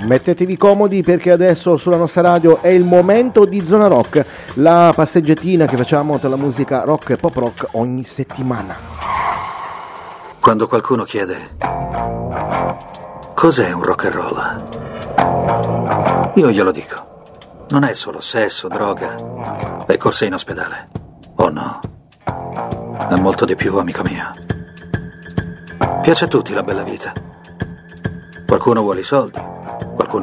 Mettetevi comodi perché adesso sulla nostra radio è il momento di Zona Rock, la passeggiatina che facciamo tra la musica rock e pop rock ogni settimana. Quando qualcuno chiede cos'è un rock and roll, io glielo dico. Non è solo sesso, droga e corse in ospedale. Oh no, è molto di più, amico mio. Piace a tutti la bella vita. Qualcuno vuole i soldi, qualcuno